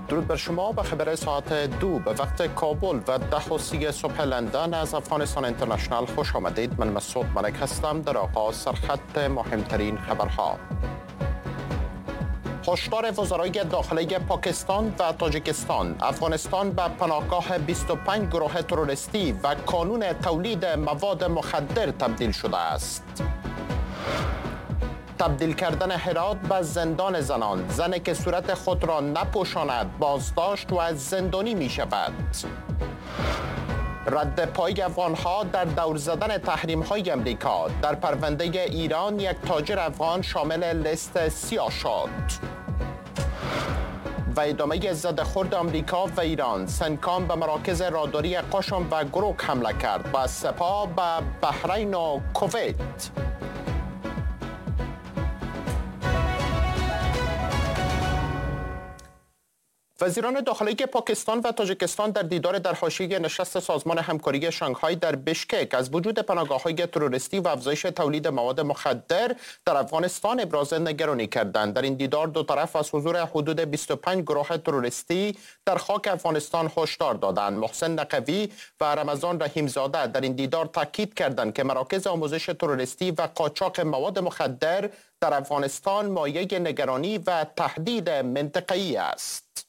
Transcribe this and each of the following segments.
درود بر شما. به خبر ساعت 2 به وقت کابل و 10:30 صبح لندن از افغانستان اینترنشنال خوش آمدید. من مسعود ملک هستم. در آغاز سرخط مهمترین خبرها. هشدار وزرای داخلی پاکستان و تاجیکستان: افغانستان به پناهگاه 25 گروه تروریستی و کانون تولید مواد مخدر تبدیل شده است. تبدیل کردن هرات به زندان زنان: زنی که صورت خود را نپوشاند بازداشت و زندانی می شود. رد پای افغانها در دور زدن تحریم های امریکا: در پرونده ایران یک تاجر افغان شامل لیست سیاه شد. و ادامه زده‌خورد آمریکا و ایران: سنکام به مراکز راداری قشم و گروک حمله کرد و سپاه به بحرین و کویت. وزیران داخلی پاکستان و تاجیکستان در دیدار در حاشیه نشست سازمان همکاری شانگهای در بشکک از وجود پناهگاه‌های تروریستی و افزایش تولید مواد مخدر در افغانستان ابراز نگرانی کردند. در این دیدار دو طرف از حضور حدود 25 گروه تروریستی در خاک افغانستان هشدار دادند. محسن نقوی و رمضان رحیمزاده در این دیدار تاکید کردند که مراکز آموزش تروریستی و قاچاق مواد مخدر در افغانستان مایه نگرانی و تهدید منطقه‌ای است.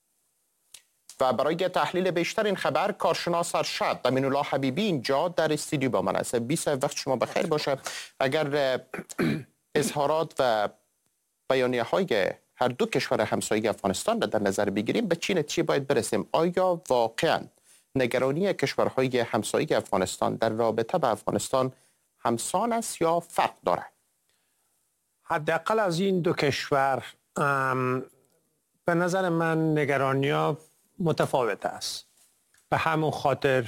و برای تحلیل بیشتر این خبر کارشناس ارشد امین‌الله حبیبی اینجا در استودیو با من است. 20 وقت شما بخیر باشه. اگر اظهارات و بیانیه‌های هر دو کشور همسایه افغانستان را در نظر بگیریم، به چه نتیجه باید برسیم؟ آیا واقعا نگرانی کشورهای همسایه افغانستان در رابطه با افغانستان همسان است یا فرق دارد؟ حداقل از این دو کشور به نظر من نگرانی‌ها متفاوت است. به همون خاطر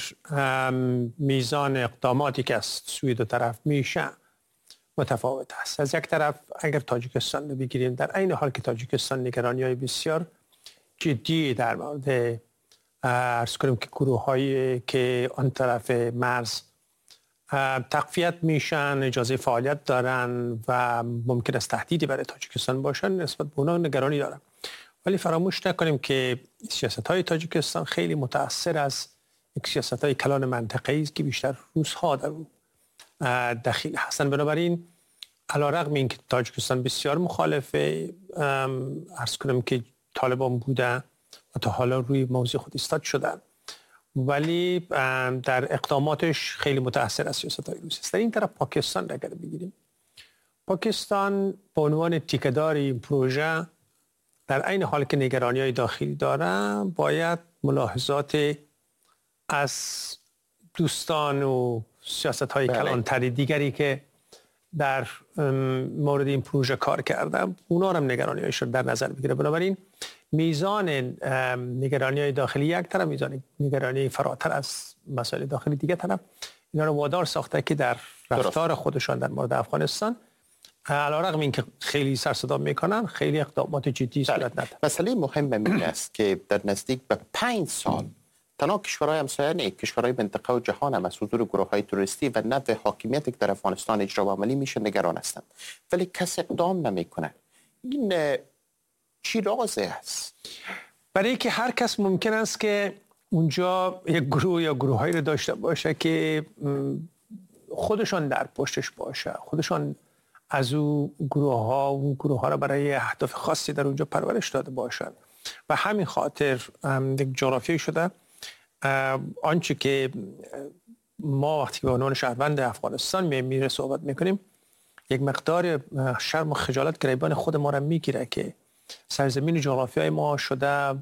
میزان اقداماتی که از سوی دو طرف میشه متفاوت است. از یک طرف اگر تاجیکستان رو بگیریم، در این حال که تاجیکستان نگرانی‌های بسیار جدی در مورد عرض کنیم که گروه‌هایی که آن طرف مرز تقویت میشن، اجازه فعالیت دارن و ممکن است تهدیدی برای تاجیکستان باشن، نسبت به اونها نگرانی دارن. ولی فراموش نکنیم که سیاست‌های تاجیکستان خیلی متأثر از یک سیاست‌های کلان منطقه‌ای است که بیشتر روس‌ها در اون دخیل هستند. بنابراین علی‌رغم اینکه تاجیکستان بسیار مخالف عرض کنم که طالبان بوده و تا حالا روی موضوع خود ایستاد شدن، ولی در اقداماتش خیلی متأثر از سیاست‌های روسی است. در این طرف پاکستان را اگر بگیریم، پاکستان به عنوان تیکه‌دار این پروژه در این حال که نگرانی‌های داخلی دارم، باید ملاحظات از دوستان و سیاست‌های کلانتری دیگری که در مورد این پروژه کار کردن، اونا هم نگرانی‌هایشون در نظر بگیره. بنابراین میزان نگرانی‌های داخلی یک طرف، میزان نگرانی فراتر از مسائل داخلی دیگه طرف، اینا رو وادار ساخته که در رفتار خودشان در مورد افغانستان علی‌رغم اینکه خیلی سر صدا میکنن، خیلی اقدامات جدی صورت نداره. مسئله مهم این است که در نزدیک به 5 سال تنها کشورهای همسایه نه، کشورهای منطقه و جهان هم از حضور گروه‌های تروریستی و نوع حاکمیتی که در افغانستان اجرا و عملی میشه نگران هستند، ولی کس اقدام نمیکنه. این چی رازه است؟ برای که هر کس ممکن است که اونجا یک گروه یا گروهایی رو داشته باشه که خودشان در پشتش باشه، خودشان از اون گروه ها را برای اهداف خاصی در اونجا پرورش داده باشند و همین خاطر یک جغرافیایی شده. آنچه که ما وقتی به عنوان شهروند افغانستان میره صحبت میکنیم، یک مقدار شرم و خجالت گریبان خود ما را میگیره که سرزمین جغرافیای ما شده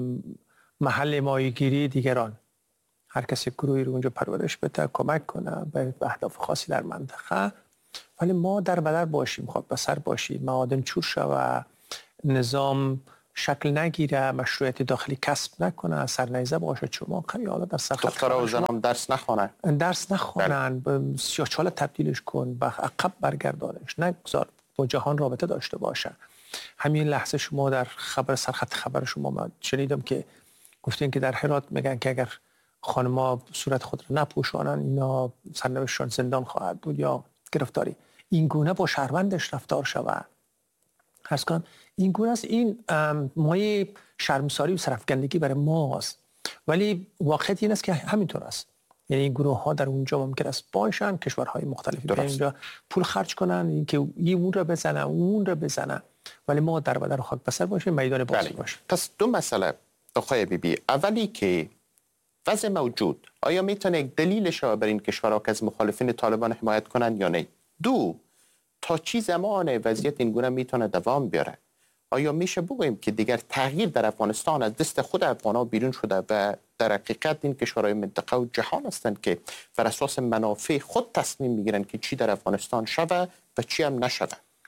محل ماهیگیری دیگران. هر کسی گروهی رو اونجا پرورش بده، کمک کنه به اهداف خاصی در منطقه، ولی ما در بدر باشیم، خاک بسر باشیم، معادن چور شود، نظام شکل نگیره، مشروعیت داخلی کسب نکنه، سرنیزه باشه، شما حالا در سرخط دخترها و زنان درس نخوانن، سیاه‌چاله تبدیلش کن، به عقب برگردانش، نگذار با جهان رابطه داشته باشه. همین لحظه شما در خبر سرخط خبر شما من شنیدم که گفتین که در هرات میگن که اگر خانم‌ها صورت خود را نپوشانن، اینا سرنوشتشان زندان خواهد بود یا گرفتاری. این گونه با شهروندش رفتار شود، عرض کنم این گونه است. این مایه شرمساری و سرفکندگی برای ماست، ولی واقعیت این است که همینطور است. یعنی این گروه ها در اونجا ممکن است باشن، کشورهای مختلفی به اینجا پول خرج کنن، اینکه این اون را بزنن اون را بزنن، ولی ما در بدر خاک بسر باشیم، میدان بازی باشیم. پس دو مسئله آقای بیبی. اولی که وضع موجود آیا میتونه یک دلیلش بر این کشورها که از مخالفین طالبان حمایت کنن یا نه؟ دو، تا چی زمان وضعیت این گونه میتونه دوام بیاره؟ آیا میشه بگوییم که دیگر تغییر در افغانستان از دست خود افغان‌ها بیرون شده و در حقیقت این کشورهای منطقه و جهان هستند که بر اساس منافع خود تصمیم میگیرن که چی در افغانستان شوه و چی هم نشوه؟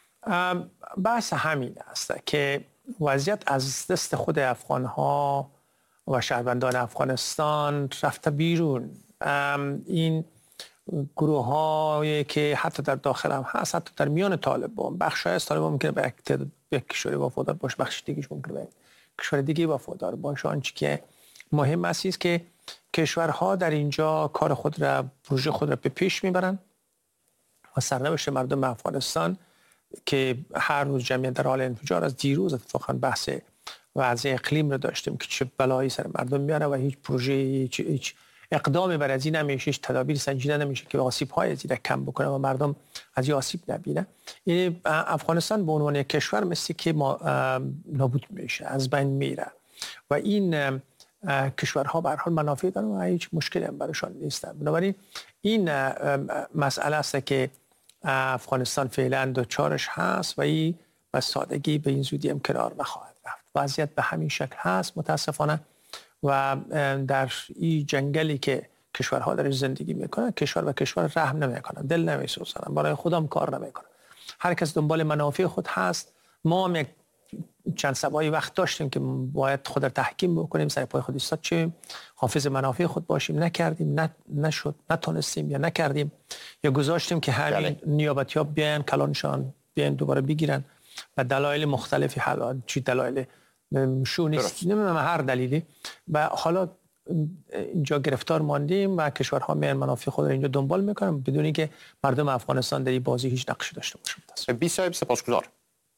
بحث همین است که وضعیت از دست خود افغان‌ها و شهروندان افغانستان رفته بیرون. این گروه هایی که حتی در داخل هم هست، حتی در میان طالبان، بخشای از طالبان ممکنه به یک کشور وفادار باشه، بخش دیگه‌اش ممکنه به کشور دیگه وفادار باشه. آنچه که مهم است که کشورها در اینجا کار خود را، پروژه خود را به پیش میبرن و سرنوشت مردم افغانستان که هر روز جمعیت در حال انفجار است. دیروز اتفاقا بحث وضع اقلیم رو داشتیم که چه بلایی سر مردم میاره و هیچ پروژه، هیچ اقدامی بر از این نمیشه، هیچ تدابیر سنجیده نمیشه که آسیب‌های از این کم بکنه و مردم از این آسیب نبینه. این افغانستان به عنوان یک کشور مثل که نابود میشه، از بین میره و این کشورها به هر حال منافع دارن و هیچ مشکلی هم براشون نیست. بنابراین این مسئله است که افغانستان فعلا دوچارش هست و این به سادگی به این زودی هم کنار نخواهد رفت. وضعیت به همین شکل هست متاسفانه و در این جنگلی که کشورها درش زندگی میکنن، کشور به کشور رحم نمیکنن، دل نمیسوزن، برای خودم کار نمیکنن. هر کس دنبال منافع خود هست. ما هم یک چند سبایی وقت داشتیم که باید خود را تحکیم بکنیم، سر پای خود ایستاد شیم، حافظ منافع خود باشیم، نکردیم، نشد، نتونستیم یا نکردیم یا گذاشتیم که همین نیابتی‌ها بیان کلانشان بیان دوباره بگیرن و دلایل مختلفی، حالا چی دلایل شو نیست، نمیدونم هر دلیلی، و حالا اینجا گرفتار ماندیم و کشورها میان منافع خود را اینجا دنبال میکنن بدون اینکه مردم افغانستان در این بازی هیچ نقشی داشته باشه. بی صاحب سپاسگزار.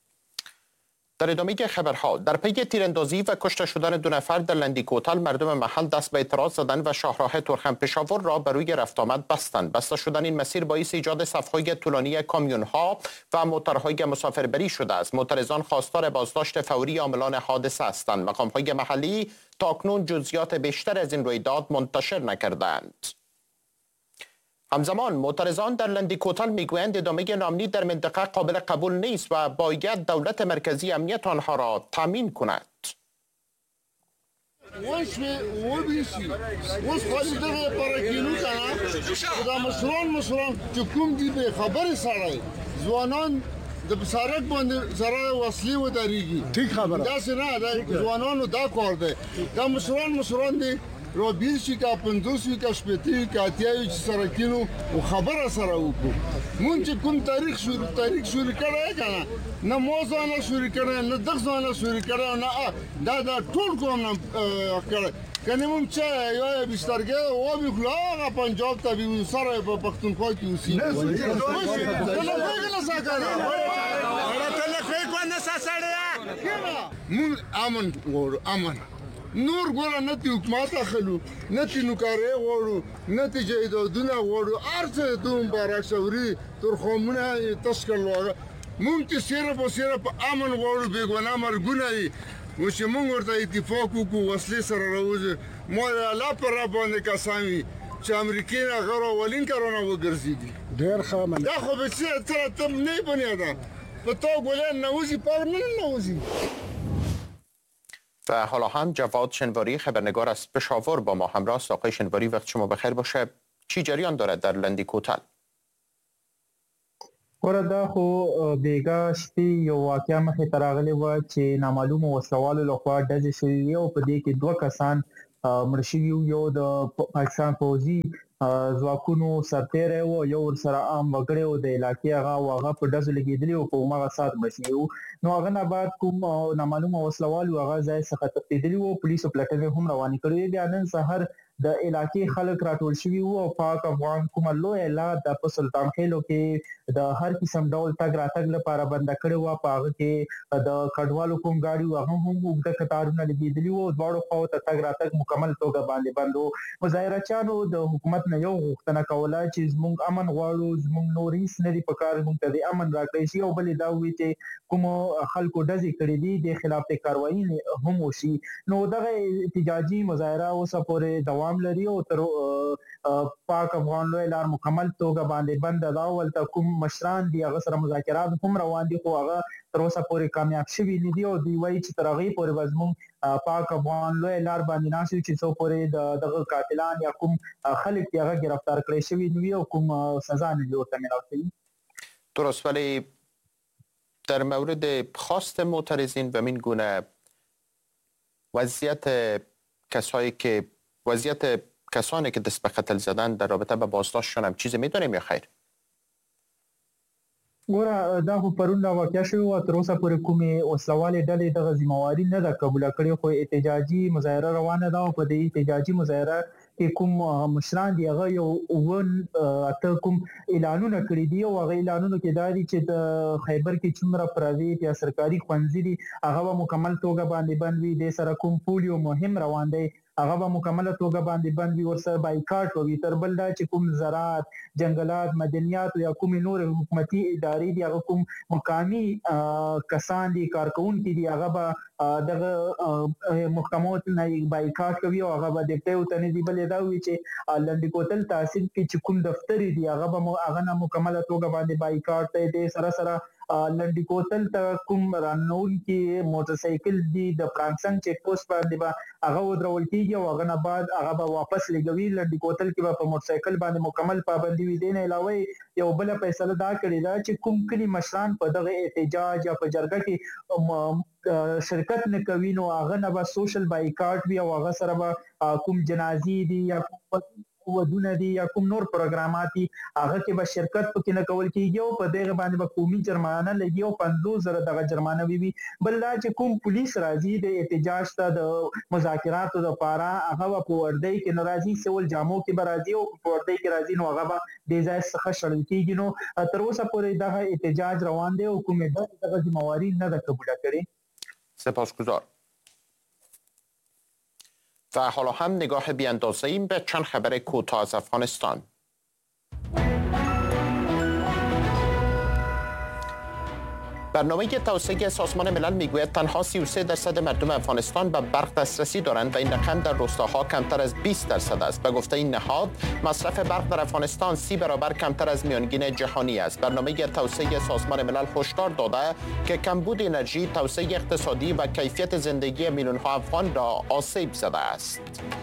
در ادامه خبرها، در پی تیراندازی و کشته شدن 2 نفر در لندیکوتل، مردم محل دست به اعتراض زدن و شاهراه تورخم پشاور را بر روی رفت آمد بستند. بسته شدن این مسیر باعث ایجاد صف‌های طولانی کامیون‌ها و موتورهای مسافربری شده است. معترضان خواستار بازداشت فوری عاملان حادثه هستند. مقام‌های محلی تاکنون جزئیات بیشتر از این رویداد منتشر نکردند. همزمان معترضان در لندیکوتل میگویند ادامه ناامنی در منطقه قابل قبول نیست و باید دولت مرکزی امنیت آنها را تامین کند. زوانان د بسارک باندې سره وسلې ودرېږي. ټیک خبره داسې نه ده، ځوانانو دا کار دی. دا مشران دي رو بیل شي کا 50 کا شپېته کا اتیا چې سره کینو او خبره سره وکړو. مونږ چې کوم تاریخ شروع کړی کنه، نه موزانه شروع کړی، نه دغه شروع کړی، نه دا ټول کوم نه کړی. کنه مونږ چې یو بسترګه او بخلا پنجاب ته وی سره په پښتونخوا کې اوسې. نه مونږ امن غواړو، امن. نور ګوره نه تی حکومت اخلو، نه تی نوکاري غواړو، نه تی جایدادونه غواړو، هر څه دوم بارک شوري ترخمونه تشکل وره. مونږ چې صرف امن غواړو، بیګونه مرګونه یې وشي. مونږ ورته اتفاق وکړو، وسلې سره راوځي. مو الله پر را باندې قسمي چې امریکای نه غره ولین کارونه وګرځيدي. ډېر ښه من دا خو به څه ته نه بنیاده په تو ګولن نوځي پر نه نوځي. و حالا هم جواد شنواری خبرنگار از پشاور با ما همراه است. آقای شنواری وقت شما بخیر باشه. چی جریان دارد در لندیکوتل؟ وردا خو بیګا شپې یو واقعیا مخې ته راغلی و چې نامعلوم وسلوالو لخوا ډزې شوې او په دې کې 2 کسان مړ شوي، یو د پاکستان پوځي ځواکونو سرتیری و، یو ورسره عام وګړی و د علاقې، هغه په ډزو لګېدلی و، په هماغه ساعت مړ شوي و. نو هغه نه بعد کوم نامعلوم وسلوال هغه ځای څخه تښتېدلي و، پولیسو پلټنې هم روانې کړې. بیا نن سهار د علاقې خلک راټول شوي وو او پاک افغان کومه لویه لار د سلطان خېلو کې د هر قسم ډول تګ راتګ لپاره بنده کړې وه. په هغه کې د کډوالو کوم ګاډي وو هغه هم اوږده کتارونه لګېدلي وو. دواړو خواو ته تګ راتګ مکمل توګه باندې بند وو. مظاهرچیانو د حکومت نه یو غوښتنه کوله چې زموږ امن غواړو، زموږ نور هیڅ نه دي پکار، موږ ته د امن راکړی شي او بلې دا ووایي چې کومو خلکو ډزې کړې دي د خلاف کاروایي هم وشي. نو دغه احتجاجي مظاهره اوسه پورې دوام لري او تر پاک افغان لوی لار مکمل توګه باندې بند ده. ولته کوم مشران دي هغه سره مذاکرات هم روان دي خو هغه تر اوسه پورې کامیاب شوي نه دي او دوی وایي چې تر هغې پورې به زموږ پاک افغان لوی لار باندې ناست وي چې څو پورې دغه قاتلان یا کوم خلک دي هغه گرفتار کړی شوي نه وي او کوم سزا نه وي ورته میلاو شوي. درست، ولی در مورد خواست معترضین به این گونه وضعیت کسانی که دست به قتل زدن در رابطه با بازداشتشان هم چیزی میدونیم یا خیر؟ ګوره دا خو پرون دا واقع شوی و، تر اوسه پورې کومې وسلوالې ډلې دغه ذمہواري نه ده قبوله کړې خو احتجاجي مظاهره روانه ده او په دې احتجاجي مظاهره کې کوم مشران دي هغه یو اته کوم اعلانونه کړي دي او هغه اعلانونه کې دا دي چې د خیبر کې څومره پرایویټ یا سرکاري ښوونځي دي هغه به مکمل توګه باندې بند وي. د سره کوم پولیو مهم روان دی هغه به مکمله توګه باندې بند وي. ورسره بایکاټ وي. تر بل دا چې کوم زراعت، جنگلات، مدنیات یا کوم نور حکومتي ادارې دي هغه کوم مقامي کسان دي، کارکونکي دي، هغه به دغه محکمو نه بایکاټ کوي او هغه به د ټیو ته نه دي. بلې دا وي چې لنډي کوتل تحصیل کې چې کوم دفتر دي هغه به هغه نه مکمله توګه باندې بایکاټ دی. سره سره لنډي کوتل ته کوم رانول کې موټر سایکل دي د فرانکسن چیک پوسټ باندې به هغه ودرول کیږي او هغه نه بعد هغه به واپس لګوي. لنډي کوتل کې به په موټر سایکل باندې مکمل پابندي وي. دین علاوه یو بل فیصله دا کړې ده چې کوم کلی مشران په دغه احتجاج یا په جرګه کې شرکت نه کوي نو هغه نه به سوشل بایکاټ وي او هغه سره به کوم جنازي دي یا ودونه دي یا کوم نور پروګرامات دي هغه کې به شرکت پکې نه کول کیږي او په دغه باندې به قومي جرمانه لګي او 50,000 دغه جرمانه وي. بل دا چې کوم پولیس راځي د احتجاج ته د مذاکراتو لپاره هغه په وردی کې ناراضي سیول جامو کې به راځي او په وردی کې راځي نو هغه به د ځای څخه شړل کیږي. نو تر اوسه پورې دغه احتجاج روان دی او کومه دغه ذمہواری نه ده قبول کړې. سپاسگزار. و حالا هم نگاه بیاندازه‌ایم به چند خبر کوتاه از افغانستان. برنامه توسعه سازمان ملل میگوید تنها 33% مردم افغانستان به برق دسترسی دارند و این رقم در روستاها کمتر از 20% است. به گفته این نهاد مصرف برق در افغانستان 30 برابر کمتر از میانگین جهانی است. برنامه توسعه سازمان ملل هشدار داده که کمبود انرژی، توسعه اقتصادی و کیفیت زندگی میلیون‌ها افغان را آسیب زده است.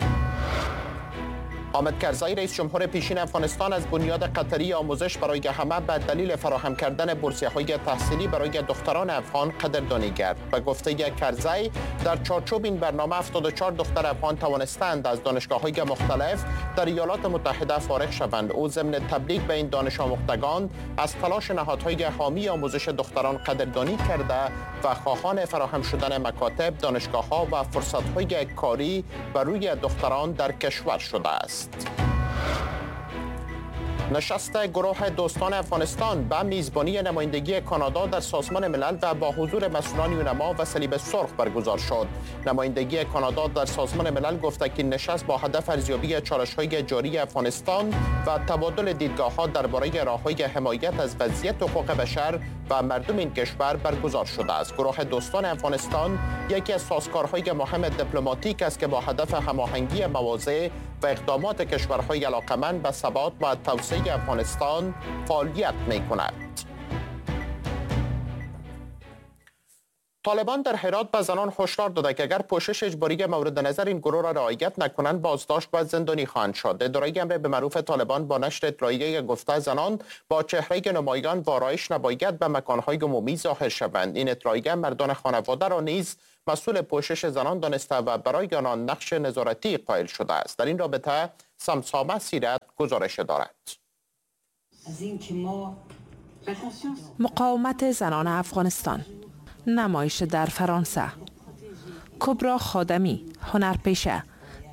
حامد کرزی رئیس جمهور پیشین افغانستان از بنیاد قطری آموزش برای همه به دلیل فراهم کردن بورسیه‌های تحصیلی برای دختران افغان قدردانی کرد. به گفته کرزی در چارچوب این برنامه 74 دختر افغان توانستند از دانشگاه‌های مختلف در ایالات متحده فارغ شوند. او ضمن تبریک به این دانش آموختگان از تلاش نهادهای حامی آموزش دختران قدردانی کرده و خواهان فراهم شدن مکاتب، دانشگاه‌ها و فرصت‌های کاری بر روی دختران در کشور شده است. نشست گروه دوستان افغانستان به میزبانی نمایندگی کانادا در سازمان ملل و با حضور مسئولان یونما و صلیب سرخ برگزار شد. نمایندگی کانادا در سازمان ملل گفته که نشست با هدف ارزیابی چالش‌های جاری افغانستان و تبادل دیدگاه‌ها درباره راه‌های حمایت از وضعیت حقوق بشر و مردم این کشور برگزار شده است. گروه دوستان افغانستان یکی از سازکارهای مهم دیپلماتیک است که با هدف هماهنگی مواضع و اقدامات کشورهای علاقمند به ثبات و توسعه افغانستان فعالیت می‌کند. طالبان در هرات به زنان هشدار داده که اگر پوشش اجباری مورد نظر این گروه را رعایت نکنند بازداشت و زندانی خواهند شد. ادارای امر به معروف طالبان با نشر اطلاعیه گفته زنان با چهره نمایان و آرایش نباید به مکانهای عمومی ظاهر شوند. این اطلاعیه مردان خانواده را نیز مسئول پوشش زنان دانسته و برای آنان نقش نظارتی قائل شده است. در این رابطه سمسامه سیرت گزارش دارد. مقاومت زنان افغانستان، نمایش در فرانسه. کبرا خادمی، هنرپیشه،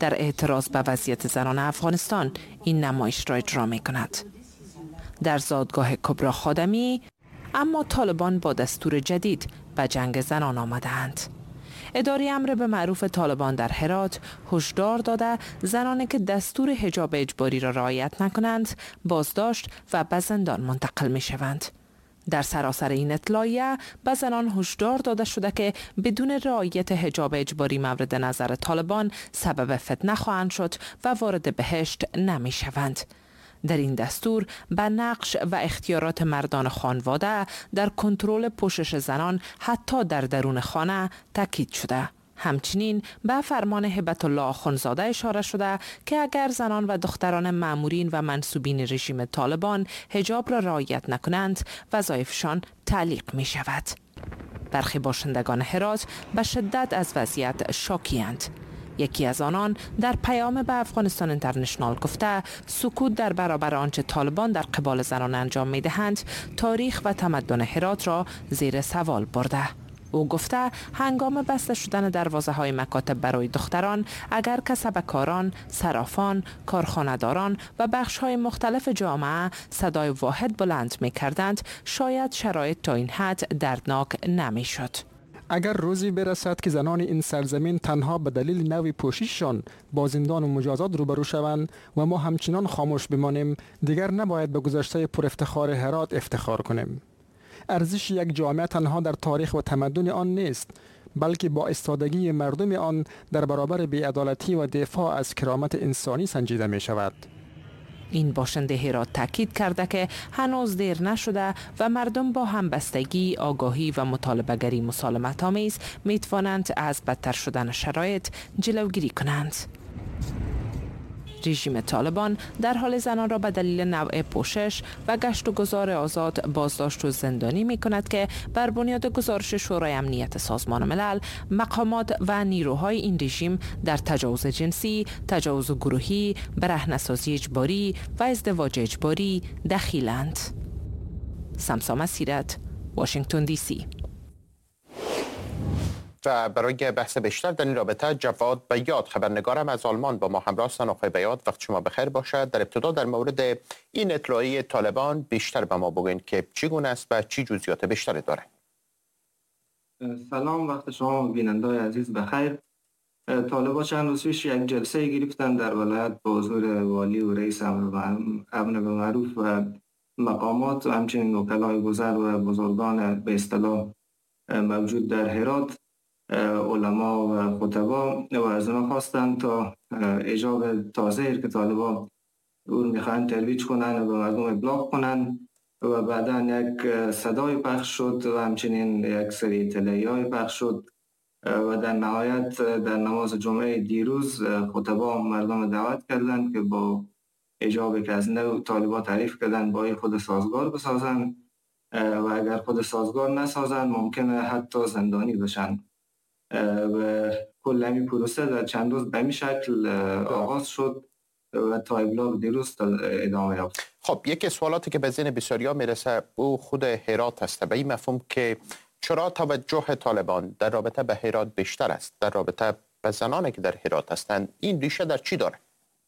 در اعتراض به وضعیت زنان افغانستان این نمایش را اجرا می کند. در زادگاه کبرا خادمی اما طالبان با دستور جدید به جنگ زنان آمدند. اداره امر به معروف طالبان در هرات هشدار داده زنانی که دستور حجاب اجباری را رعایت نکنند بازداشت و به زندان منتقل می شوند. در سراسر این اطلاعیه به زنان هشدار داده شده که بدون رعایت حجاب اجباری مورد نظر طالبان سبب فتنه خواهند شد و وارد بهشت نمی شوند. در این دستور به نقش و اختیارات مردان خانواده در کنترل پوشش زنان حتی در درون خانه تاکید شده. همچنین به فرمان هبت الله آخونزاده اشاره شده که اگر زنان و دختران مامورین و منصوبین رژیم طالبان حجاب را رعایت نکنند وظایفشان تعلیق می شود. برخی باشندگان هرات به شدت از وضعیت شاکی‌اند. یکی از آنان در پیام به افغانستان اینترنشنال گفته سکوت در برابر آنچه طالبان در قبال زنان انجام می دهند تاریخ و تمدن هرات را زیر سوال برده. او گفته هنگام بسته شدن دروازه های مکاتب برای دختران اگر کسبکاران، صرافان، کارخانه‌داران و بخش های مختلف جامعه صدای واحد بلند می کردند شاید شرایط تا این حد دردناک نمی شد. اگر روزی برسد که زنان این سرزمین تنها به دلیل نوع پوشششان با زندان و مجازات روبرو شوند و ما همچنان خاموش بمانیم دیگر نباید به گذشته پر افتخار هرات افتخار کنیم. ارزش یک جامعه تنها در تاریخ و تمدن آن نیست بلکه با ایستادگی مردم آن در برابر بی‌عدالتی و دفاع از کرامت انسانی سنجیده می شود. این باشنده هرات تاکید کرده که هنوز دیر نشده و مردم با همبستگی، آگاهی و مطالبه‌گری مسالمت آمیز می توانند از بدتر شدن شرایط جلوگیری کنند. رژیم طالبان در حال زنان را به دلیل نوع پوشش و گشت و گذار آزاد بازداشت و زندانی می کند که بر بنیاد گزارش شورای امنیت سازمان ملل مقامات و نیروهای این رژیم در تجاوز جنسی، تجاوز گروهی، برهنه‌سازی اجباری و ازدواج اجباری دخیلند. سمسام سیرت، واشنگتن دی سی. و برای بحث بیشتر در این رابطه جواد بیات خبرنگارم از آلمان با ما همراه هستند. آقای بیات وقت شما بخیر باشد. در ابتدا در مورد این اطلاعیه طالبان بیشتر به ما بگوین که چگونه است و چی جزئیات بیشتری داره. سلام، وقت شما بیننده‌های عزیز بخیر. طالبان چند روز پیش یک جلسه گرفتن در ولایت با حضور والی و رئیس امر به معروف و مقامات و همچنین وکلای وزرا و بزرگان به اصطلاح موجود در هرات، علما و خطبا و از اونا خواستن تا حجاب تازه که طالبان اون میخوان ترویج کنن و به مردم ابلاغ کنن و بعدا یک صدای پخش شد و همچنین یک سری اطلاعیه‌های پخش شد و در نهایت در نماز جمعه دیروز خطبا مردم دعوت کردند که با حجابی که از نو طالبان تعریف کردن با خود سازگار بسازن و اگر خود سازگار نسازن ممکنه حتی زندانی بشن و کل همین پروسه در چند روز به این شکل آغاز شد و تا ابلاغ دیروز ادامه یافت. خب یکی سوالاتی که به ذهن بسیاریا میرسه او خود هرات است، به این مفهوم که چرا توجه طالبان در رابطه به هرات بیشتر است، در رابطه به زنانی که در هرات هستند، این ریشه در چی داره؟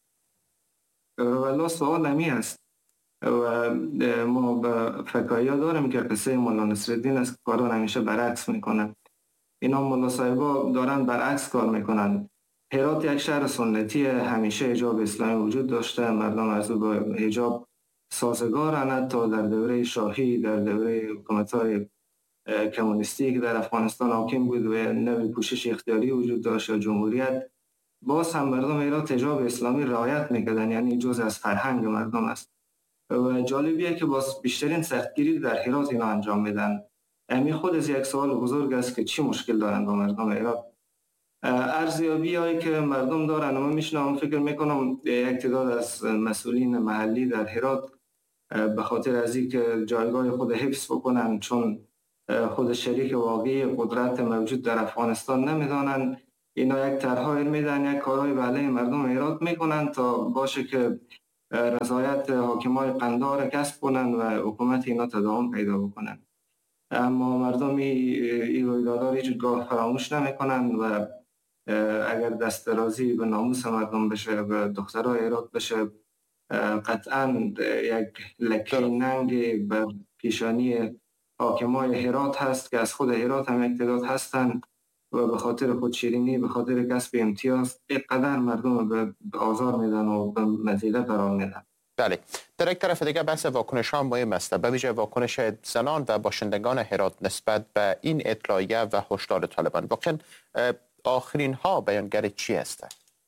والله سوال همی است و ما به فکاهی‌ها داریم که قصه مولا نصرالدین است که کاران همیشه برعکس میکنن. اینا مولا صاحبا دارن برعکس کار میکنن. هرات یک شهر سنتی، همیشه حجاب اسلامی وجود داشته، مردم از او با حجاب سازگارند تا در دوره شاهی، در دوره حکومت‌های کمونیستی که در افغانستان حاکم بود و نوع پوشش اختیاری وجود داشت یا جمهوریت، باز هم مردم هرات حجاب اسلامی رعایت میکردن، یعنی جزء از فرهنگ مردم است. و جالبیه که باز بیشترین سختگیری در هرات اینا انجام میدن. امی خود از یک سوال بزرگ است که چی مشکل دارن با مردم هرات. ارزیابی هایی که مردم دارن و من میشنم فکر میکنم یک تعداد از مسئولین محلی در هرات به خاطر از اینکه جایگاه خود حفظ بکنن، چون خود شریک واقعی قدرت موجود در افغانستان نمیدانن، اینا یک طرح‌های میدن، یک کارهای به علیه مردم هرات میکنن تا باشه که رضایت حاکمای قندار کسب کنن و حکومت اینا تداوم پیدا بکنن. اما مردم این رویدادها هیچ گاه فراموش نمیکنن و اگر دست درازی به ناموس مردم بشه، به دخترای هرات بشه، قطعا یک لکه ننگ بر پیشانی حاکمای هرات هست که از خود هرات هم یک تعداد هستند و به خاطر خودشیرینی، به خاطر کسب امتیاز اینقدر مردم به آزار میدن و به مذله قرار میدن. بله، در یک طرف دیگه بحث واکنش ها مهم است، به ویژه واکنش زنان و باشندگان هرات نسبت به این اطلاعیه و هشدار طالبان. واقعا آخرین ها بیانگر چی است؟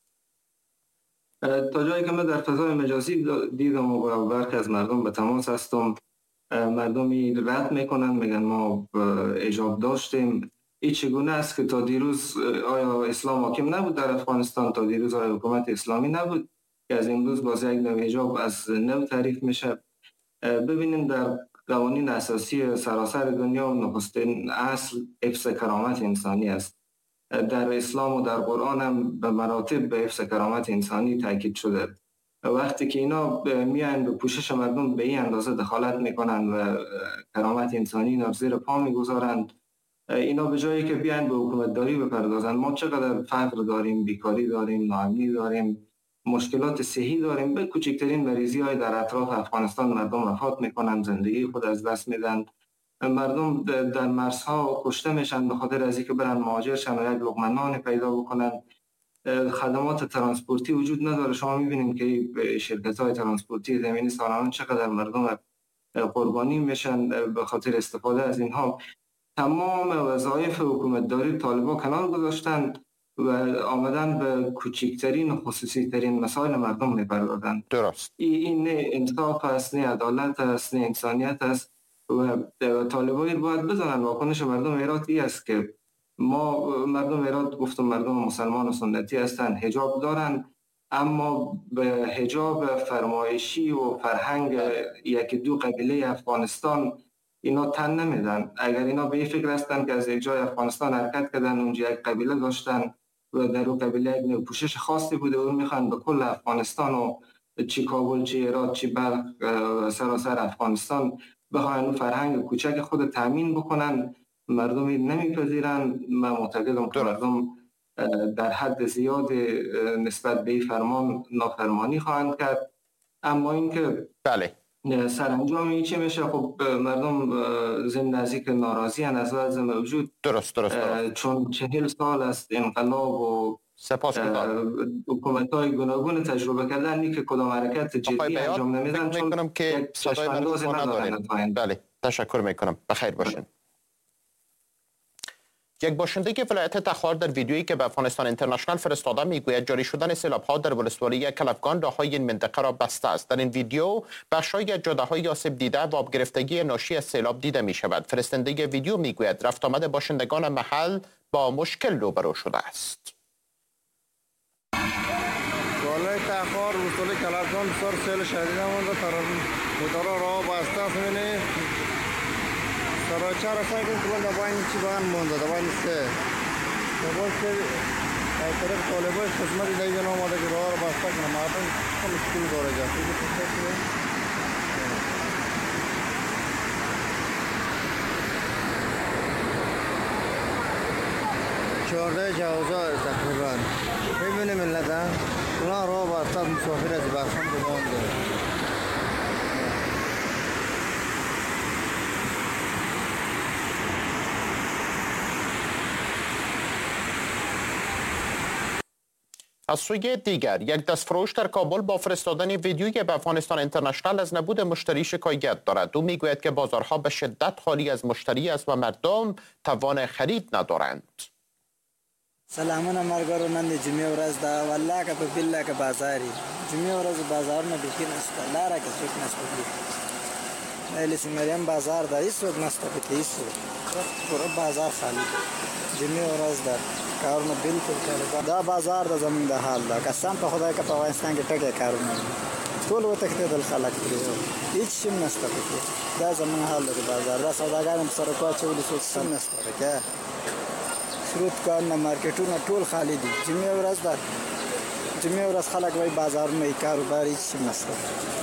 تا جایی که من در فضای مجازی دیدم و برخی از مردم به تماس هستم، مردمی رد میکنن، میگن ما اجاب داشتیم. این چگونه است که تا دیروز آیا اسلام حاکم نبود در افغانستان؟ تا دیروز آیا حکومت اسلامی نبود که از امروز باز یک نوع حجاب از نو تعریف میشه؟ ببینیم در قوانین اساسی سراسر دنیا نخستین اصل حفظ کرامت انسانی است. در اسلام و در قرآن هم به مراتب به حفظ کرامت انسانی تاکید شده. وقتی که اینا میان به پوشش مردم به این اندازه دخالت میکنن و کرامت انسانی اینا زیر پا میگذارند، اینا به جایی که بیان به حکومت داری بپردازن، ما چقدر فقر داریم، بیکاری داریم، ناامنی داریم، مشکلات صحی داریم، به کوچکترین مریضی های در اطراف افغانستان مردم وفات میکنن، زندگی خود از دست میدن، مردم در مرزها کشته میشن به خاطر از اینکه برن مهاجر شن و یک لقمه نان پیدا بکنن. خدمات ترانسپورتی وجود نداره. شما میبینیم که شرکت های ترانسپورتی زمینی سالانه چقدر مردم قربانی میشن به خاطر استفاده از اینها. تمام وظایف حکومتداری طالبان کنار گذاشتن و آمدن به کوچکترین و خصوصی ترین مسائل مردم میپردازند. درست. این نه انصاف است، نه عدالت است، نه انسانیت است و طالبان باید بزنن. واکنش مردم هراتی است که ما مردم هرات گفتم مردم مسلمان و سنتی هستند، حجاب دارن، اما به حجاب فرمایشی و فرهنگ یکی دو قبیله افغانستان اینا تن نمیدن. اگر اینا به این فکر هستن که از یک جای افغانستان حرکت کردن، اونجا یک قبیله داشتن و در اون قبیله یک پوشش خاصی بوده و میخوان به کل افغانستان و چی کابل، چی هرات، چی بلخ، سراسر افغانستان بخواین فرهنگ کوچک خود تامین بکنن، مردمی نمیپذیرن. من معتقدم که مردم در حد زیاد نسبت به فرمان نافرمانی خواهند کرد. اما اینکه بله سرانجام این چه میشه؟ خب مردم ضمن نزدیک ناراضی ان از وضع موجود. درست. چون 40 سال است انقلاب و حکومت‌های گوناگون تجربه کردن، این که کدام حرکت جدی انجام نمیدن، چون میکنم که صدای اندازی ندارن. بله، تشکر میکنم. بخیر باشین. یک باشنده ولایت تخار در ویدیویی که به افغانستان اینترنشنال فرستاده میگوید جاری شدن سیلاب‌ها در ولسوالی کلفگان راههای این منطقه را بسته است. در این ویدیو بخش‌های جاده‌های آسیب دیده و آب گرفتگی ناشی از سیلاب دیده می شود. فرستنده ویدیو میگوید رفت آمد باشندگان محل با مشکل روبرو شده است. ولایت تخار ولسوالی کلفگان بسیار سیل شدید آمده، موتورها راه بسته است. سراچه را سعی کنیم کلان دباین چی باید مونده، دباین سه دباین که از طرف طالبای خدمت دیگه آمده که راه را بسته کنه، مردم خیلی مشکل داره جاست. چهارده جوازا تقریبا میبینیم ملت ها کلان راه بسته مسافر از بخشم دوام داره. از سوی دیگر یک دستفروش در کابل با فرستادن ویدیویی به افغانستان اینترنشنال از نبود مشتری شکایت دارد. او میگوید که بازارها به شدت خالی از مشتری است و مردم توان خرید ندارند. سلامونه مرګرو نن د جمعې ورځ ده والله که په بالله که بازاري جمعې ورځ بازارونه بیخي نشته لاره کې څوک نشته د لیس مریم بازار ده هېڅوک نشته پکې هېڅوک پوره بازار خالي ده جمعې ورځ ده کارونه بالکل کارونه دا بازار د زمونږ د حال ده قسم په خدای که په افغانستان کې ټکي کارونه دي ټول وتښتېدل خلک پرې هېڅ شی نشته پکې دا زمونږ حال ده د بازار دا سوداګان هم سره کو اچولي څوک سم نشته پکې سرود کارونه مارکیټونه ټول خالي دي جمعې ورځ ده جمعې ورځ خلک وایي بازارونه یې کاروبار هېڅ شی نشته